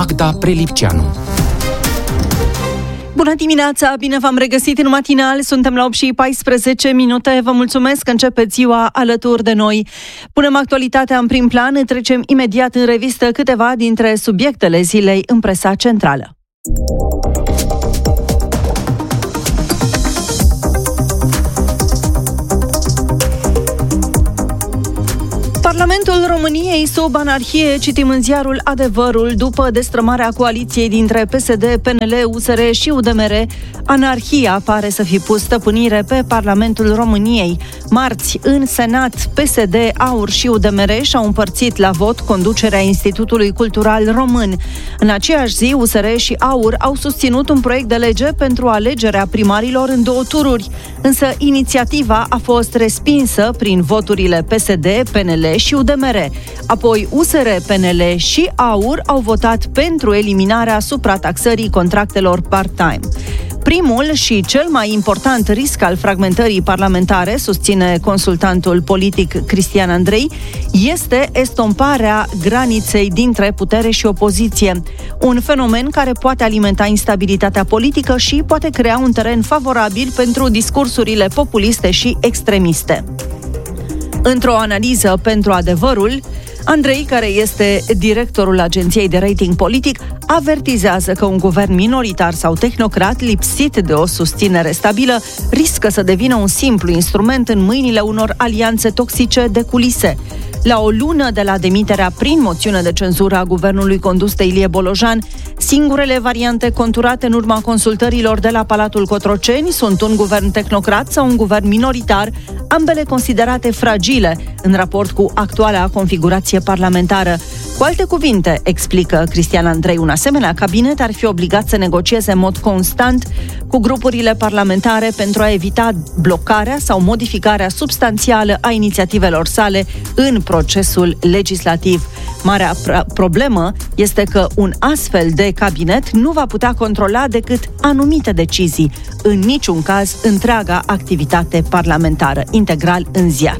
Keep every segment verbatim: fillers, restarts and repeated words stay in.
Magda Prelipceanu. Bună dimineața, bine v-am regăsit în matinal, suntem la opt și paisprezece minute, vă mulțumesc că începeți ziua alături de noi. Punem actualitatea în prim plan, trecem imediat în revistă câteva dintre subiectele zilei în presa centrală. Parlamentul României sub anarhie, citim în ziarul Adevărul, după destrămarea coaliției dintre P S D, P N L, U S R și U D M R, anarhia pare să fi pus stăpânire pe Parlamentul României. Marți, în Senat, P S D, A U R și U D M R și-au împărțit la vot conducerea Institutului Cultural Român. În aceeași zi, U S R și A U R au susținut un proiect de lege pentru alegerea primarilor în două tururi, însă inițiativa a fost respinsă prin voturile P S D, P N L și U D M R. Apoi U S R, P N L și A U R au votat pentru eliminarea suprataxării contractelor part-time. Primul și cel mai important risc al fragmentării parlamentare, susține consultantul politic Cristian Andrei, este estomparea graniței dintre putere și opoziție. Un fenomen care poate alimenta instabilitatea politică și poate crea un teren favorabil pentru discursurile populiste și extremiste. Într-o analiză pentru Adevărul, Andrei, care este directorul agenției de rating politic, avertizează că un guvern minoritar sau tehnocrat lipsit de o susținere stabilă riscă să devină un simplu instrument în mâinile unor alianțe toxice de culise. La o lună de la demiterea prin moțiune de cenzură a guvernului condus de Ilie Bolojan, singurele variante conturate în urma consultărilor de la Palatul Cotroceni sunt un guvern tehnocrat sau un guvern minoritar, ambele considerate fragile în raport cu actuala configurație parlamentară. Cu alte cuvinte, explică Cristian Andrei, un asemenea cabinet ar fi obligat să negocieze în mod constant cu grupurile parlamentare pentru a evita blocarea sau modificarea substanțială a inițiativelor sale în procesul legislativ. Marea pr- problemă este că un astfel de cabinet nu va putea controla decât anumite decizii, în niciun caz întreaga activitate parlamentară, integral în ziar.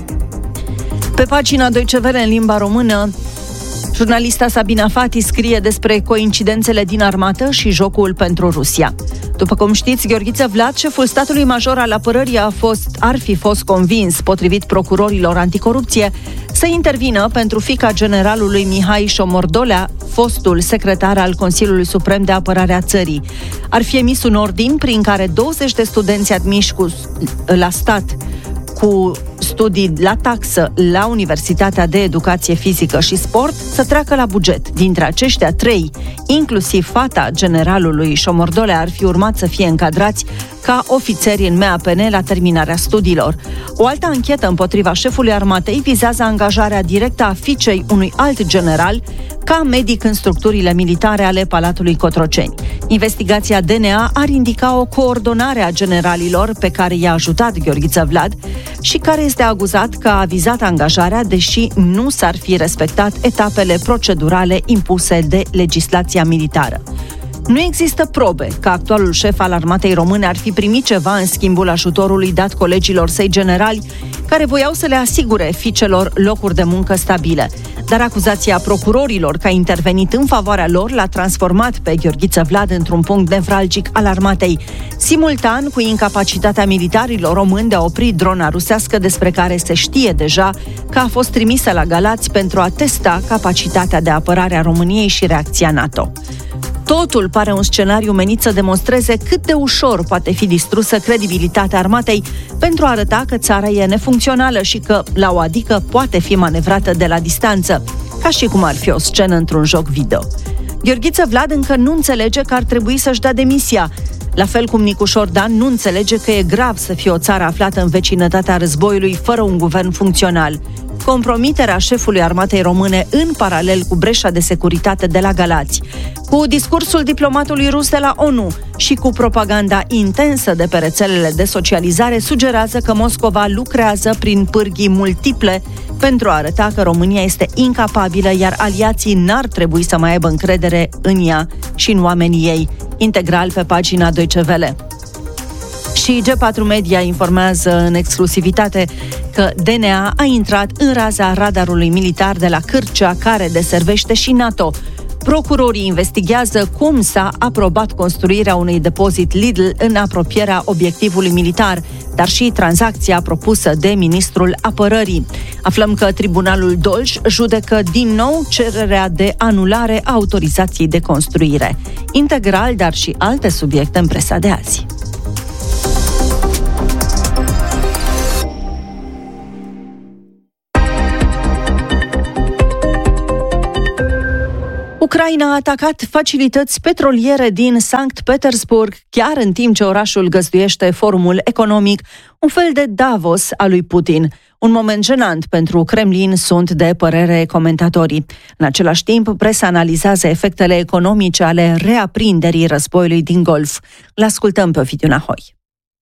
Pe pagina Deutsche Welle în limba română, jurnalista Sabina Fati scrie despre coincidențele din armată și jocul pentru Rusia. După cum știți, Gheorghiță Vlad, șeful statului major al apărării, a fost, ar fi fost convins, potrivit procurorilor anticorupție, să intervină pentru fiica generalului Mihai Șomordolea, fostul secretar al Consiliului Suprem de Apărare a țării. Ar fi emis un ordin prin care douăzeci de studenți admiși cu, la stat cu studii la taxă la Universitatea de Educație Fizică și Sport să treacă la buget. Dintre aceștia, trei, inclusiv fata generalului Șomordolea, ar fi urmat să fie încadrați ca ofițeri în M A P N la terminarea studiilor. O altă anchetă împotriva șefului armatei vizează angajarea directă a fiicei unui alt general ca medic în structurile militare ale Palatului Cotroceni. Investigația D N A ar indica o coordonare a generalilor pe care i-a ajutat Gheorghiță Vlad și care este acuzat că a avizat angajarea, deși nu s-ar fi respectat etapele procedurale impuse de legislația militară. Nu există probe că actualul șef al armatei române ar fi primit ceva în schimbul ajutorului dat colegilor săi generali, care voiau să le asigure fiicelor locuri de muncă stabile. Dar acuzația procurorilor că a intervenit în favoarea lor l-a transformat pe Gheorghiță Vlad într-un punct nevralgic al armatei, simultan cu incapacitatea militarilor români de a opri drona rusească, despre care se știe deja că a fost trimisă la Galați pentru a testa capacitatea de apărare a României și reacția NATO. Totul pare un scenariu menit să demonstreze cât de ușor poate fi distrusă credibilitatea armatei pentru a arăta că țara e nefuncțională și că, la o adică, poate fi manevrată de la distanță, ca și cum ar fi o scenă într-un joc video. Gheorghiță Vlad încă nu înțelege că ar trebui să-și dea demisia, la fel cum Nicușor Dan nu înțelege că e grav să fie o țară aflată în vecinătatea războiului fără un guvern funcțional. Compromiterea șefului armatei române în paralel cu breșa de securitate de la Galați, cu discursul diplomatului rus de la ONU și cu propaganda intensă de pe rețelele de socializare sugerează că Moscova lucrează prin pârghii multiple pentru a arăta că România este incapabilă, iar aliații n-ar trebui să mai aibă încredere în ea și în oamenii ei. Integral pe pagina Deutsche Welle. Și G patru Media informează în exclusivitate că D N A a intrat în raza radarului militar de la Cârcea, care deservește și NATO. Procurorii investigează cum s-a aprobat construirea unui depozit Lidl în apropierea obiectivului militar, dar și tranzacția propusă de ministrul apărării. Aflăm că Tribunalul Dolj judecă din nou cererea de anulare a autorizației de construire. Integral, dar și alte subiecte în presa de azi. Ucraina a atacat facilități petroliere din Sankt Petersburg, chiar în timp ce orașul găzduiește forumul economic, un fel de Davos al lui Putin. Un moment jenant pentru Kremlin, sunt de părere comentatorii. În același timp, presa analizează efectele economice ale reaprinderii războiului din Golf. L-ascultăm pe Ovidiu Nahoi.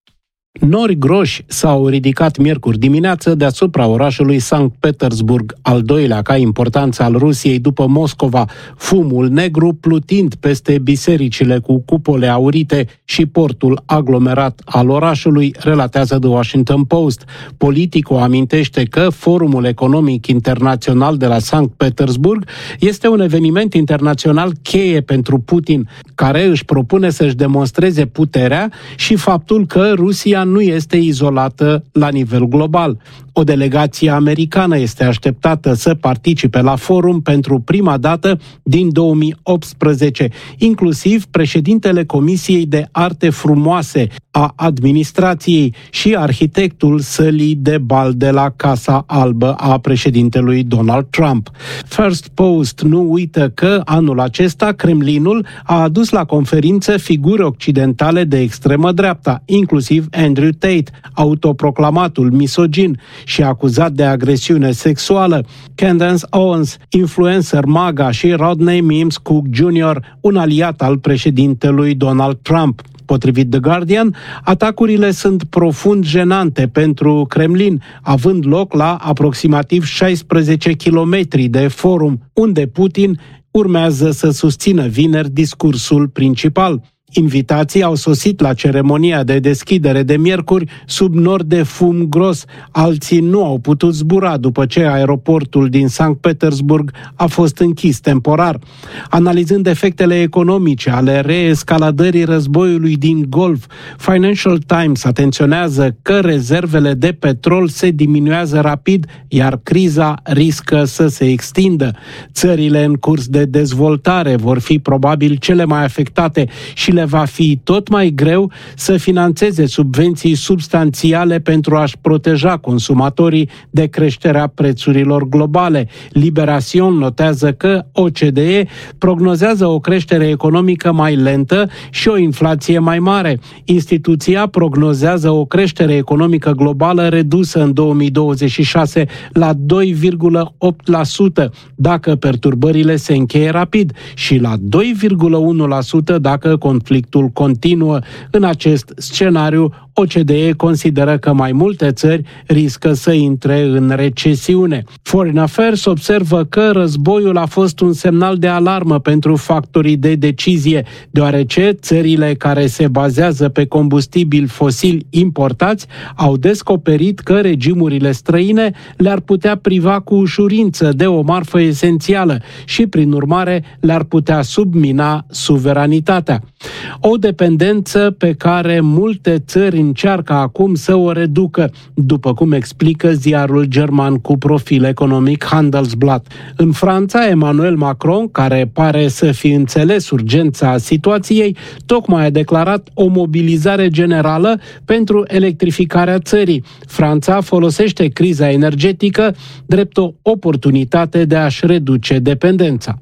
Nori groși s-au ridicat miercuri dimineață deasupra orașului Sankt Petersburg, al doilea ca importanță al Rusiei după Moscova, fumul negru plutind peste bisericile cu cupole aurite și portul aglomerat al orașului, relatează The Washington Post. Politico amintește că Forumul Economic Internațional de la Sankt Petersburg este un eveniment internațional cheie pentru Putin, care își propune să-și demonstreze puterea și faptul că Rusia nu este izolată la nivel global. O delegație americană este așteptată să participe la forum pentru prima dată din două mii optsprezece, inclusiv președintele Comisiei de Arte Frumoase a administrației și arhitectul sălii de bal de la Casa Albă a președintelui Donald Trump. First Post nu uită că anul acesta Kremlinul a adus la conferință figuri occidentale de extremă dreapta, inclusiv Andrew Tate, autoproclamatul misogin și acuzat de agresiune sexuală, Candace Owens, influencer MAGA, și Rodney Mims Cook junior, un aliat al președintelui Donald Trump. Potrivit The Guardian, atacurile sunt profund jenante pentru Kremlin, având loc la aproximativ șaisprezece kilometri de forum, unde Putin urmează să susțină vineri discursul principal. Invitații au sosit la ceremonia de deschidere de miercuri sub nor de fum gros. Alții nu au putut zbura după ce aeroportul din Sankt Petersburg a fost închis temporar. Analizând efectele economice ale reescaladării războiului din Golf, Financial Times atenționează că rezervele de petrol se diminuează rapid, iar criza riscă să se extindă. Țările în curs de dezvoltare vor fi probabil cele mai afectate și le va fi tot mai greu să finanțeze subvenții substanțiale pentru a-și proteja consumatorii de creșterea prețurilor globale. Liberation notează că O C D E prognozează o creștere economică mai lentă și o inflație mai mare. Instituția prognozează o creștere economică globală redusă în două mii douăzeci și șase la doi virgulă opt la sută dacă perturbările se încheie rapid și la doi virgulă unu la sută dacă conflictul Conflictul continuă. În acest scenariu, O C D E consideră că mai multe țări riscă să intre în recesiune. Foreign Affairs observă că războiul a fost un semnal de alarmă pentru factorii de decizie, deoarece țările care se bazează pe combustibili fosili importați au descoperit că regimurile străine le-ar putea priva cu ușurință de o marfă esențială și, prin urmare, le-ar putea submina suveranitatea. O dependență pe care multe țări încearcă acum să o reducă, după cum explică ziarul german cu profil economic Handelsblatt. În Franța, Emmanuel Macron, care pare să fi înțeles urgența situației, tocmai a declarat o mobilizare generală pentru electrificarea țării. Franța folosește criza energetică drept o oportunitate de a-și reduce dependența.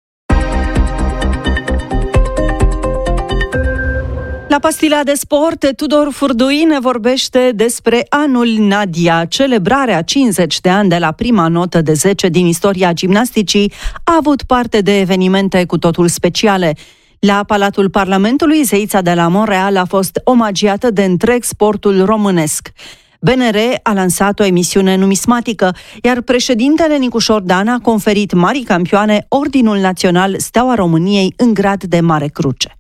La pastila de sport, Tudor Furdui ne vorbește despre anul Nadia. Celebrarea cincizeci de ani de la prima notă de zece din istoria gimnasticii a avut parte de evenimente cu totul speciale. La Palatul Parlamentului, zeița de la Montreal a fost omagiată de întreg sportul românesc. B N R a lansat o emisiune numismatică, iar președintele Nicușor Dan a conferit marii campioane Ordinul Național Steaua României în grad de Mare Cruce.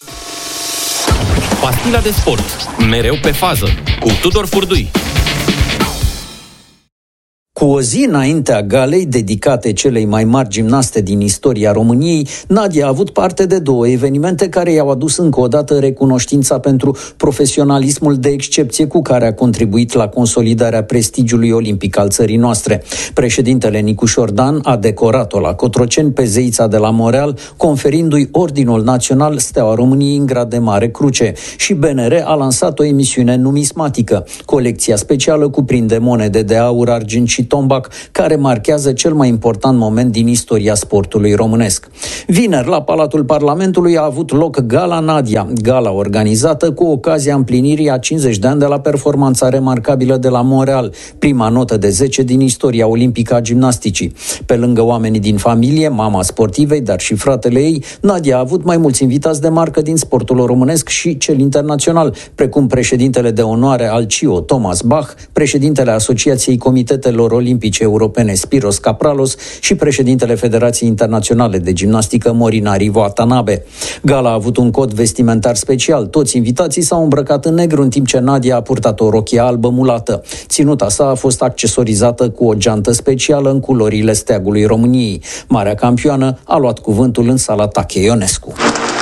Pastila de sport, mereu pe fază, cu Tudor Furdui. Cu o zi înaintea galei dedicate celei mai mari gimnaste din istoria României, Nadia a avut parte de două evenimente care i-au adus încă o dată recunoștința pentru profesionalismul de excepție cu care a contribuit la consolidarea prestigiului olimpic al țării noastre. Președintele Nicușor Dan a decorat-o la Cotroceni pe zeița de la Moreal, conferindu-i Ordinul Național Steaua României în grad de mare cruce, și B N R a lansat o emisiune numismatică. Colecția specială cuprinde monede de aur, argint și tombac, care marchează cel mai important moment din istoria sportului românesc. Vineri, la Palatul Parlamentului, a avut loc Gala Nadia, gala organizată cu ocazia împlinirii a cincizeci de ani de la performanța remarcabilă de la Montreal, prima notă de zece din istoria olimpică a gimnasticii. Pe lângă oamenii din familie, mama sportivei, dar și fratele ei, Nadia a avut mai mulți invitați de marcă din sportul românesc și cel internațional, precum președintele de onoare al C I O, Thomas Bach, președintele Asociației Comitetelor Olimpice Europene, Spiros Kapralos, și președintele Federației Internaționale de Gimnastică, Morinari Watanabe. Gala a avut un cod vestimentar special. Toți invitații s-au îmbrăcat în negru, în timp ce Nadia a purtat o rochie albă mulată. Ținuta sa a fost accesorizată cu o geantă specială în culorile steagului României. Marea campioană a luat cuvântul în sala Tache Ionescu.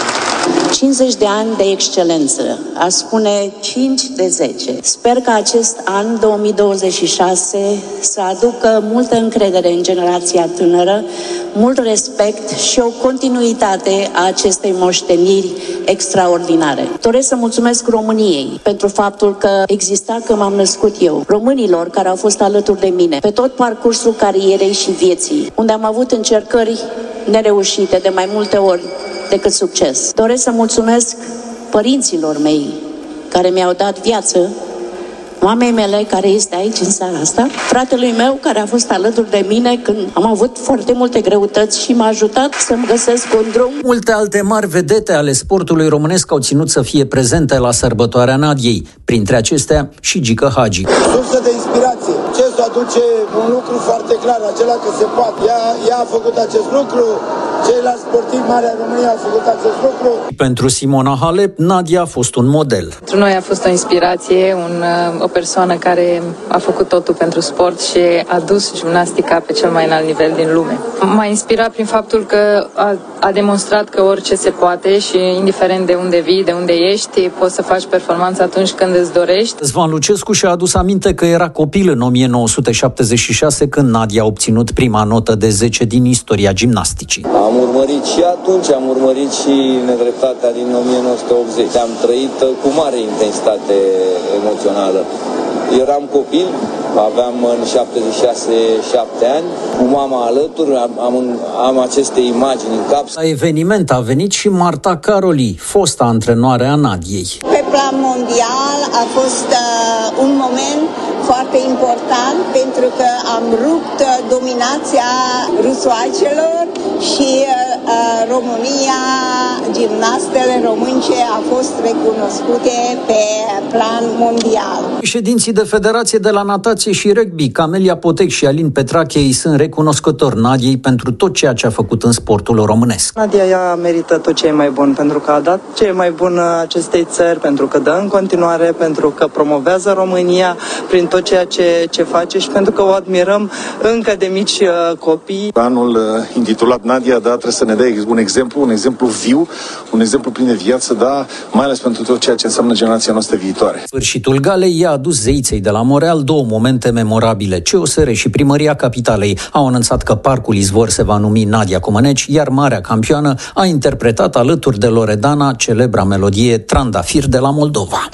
cincizeci de ani de excelență, aș spune cinci de zece. Sper că acest an, două mii douăzeci și șase, să aducă multă încredere în generația tânără, mult respect și o continuitate a acestei moșteniri extraordinare. Doresc să mulțumesc României pentru faptul că exista când m-am născut eu, românilor care au fost alături de mine pe tot parcursul carierei și vieții, unde am avut încercări nereușite de mai multe ori decât succes. Doresc să mulțumesc părinților mei care mi-au dat viață, mamei mele care este aici în seara asta, fratelui meu care a fost alături de mine când am avut foarte multe greutăți și m-a ajutat să-mi găsesc un drum. Multe alte mari vedete ale sportului românesc au ținut să fie prezente la sărbătoarea Nadiei, printre acestea și Gică Hagi. Sursă de inspirație. Ce aduce un lucru foarte clar, acela că se poate. Ea, ea a făcut acest lucru, ceilalți sportivi mari ai României au făcut acest lucru. Pentru Simona Halep, Nadia a fost un model. Pentru noi a fost o inspirație, un, o persoană care a făcut totul pentru sport și a dus gimnastica pe cel mai înalt nivel din lume. M-a inspirat prin faptul că a, a demonstrat că orice se poate și indiferent de unde vii, de unde ești, poți să faci performanță atunci când îți dorești. Zvan Lucescu și-a adus aminte că era copil în o mie nouă sute șaptezeci și șase când Nadia a obținut prima notă de zece din istoria gimnasticii. Am urmărit și atunci, am urmărit și nedreptatea din o mie nouă sute optzeci. Am trăit cu mare intensitate emoțională. Eram copil, aveam în șaptezeci și șase șapte ani, cu mama alături, am, am, am aceste imagini în cap. La eveniment a venit și Marta Caroli, fosta antrenoare a Nadiei. Pe plan mondial a fost uh, un moment foarte important pentru că am rupt uh, dominația rusoacelor și uh, România, gimnastele românce au fost recunoscute pe plan mondial. Președinții de Federație de la Natație și Rugby, Camelia Potec și Alin Petrache, îi sunt recunoscători Nadiei pentru tot ceea ce a făcut în sportul românesc. Nadia ea merită tot ce e mai bun, pentru că a dat ce e mai bun acestei țări, pentru că dă în continuare, pentru că promovează România prin tot ceea ce, ce face și pentru că o admirăm încă de mici uh, copii. Anul uh, intitulat Nadia, da, trebuie să ne dea un exemplu, un exemplu viu, un exemplu plin de viață, da, mai ales pentru tot ceea ce înseamnă generația noastră viitoare. Sfârșitul galei i-a adus zeiței de la Montreal două momente memorabile. C O S R și Primăria Capitalei au anunțat că Parcul Izvor se va numi Nadia Comăneci, iar marea campioană a interpretat alături de Loredana celebra melodie Trandafir de la Moldova.